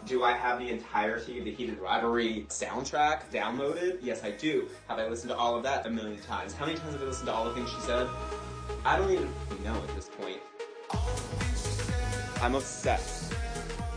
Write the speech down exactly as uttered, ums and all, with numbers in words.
Do I have the entirety of the Heated Rivalry soundtrack downloaded? Yes, I do. Have I listened to all of that? A million times. How many times have I listened to all the things she said? I don't even know at this point. I'm obsessed.